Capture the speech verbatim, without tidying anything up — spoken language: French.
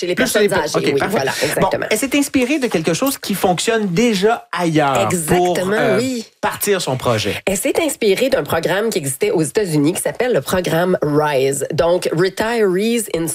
chez les Plus personnes les- âgées. OK, oui, parfait. voilà, exactement. Bon, elle s'est inspirée de quelque chose qui fonctionne déjà ailleurs Exactement, pour euh, oui. partir son projet. Elle s'est inspirée d'un programme qui existait aux États-Unis qui s'appelle le programme RISE. Donc, Retirees in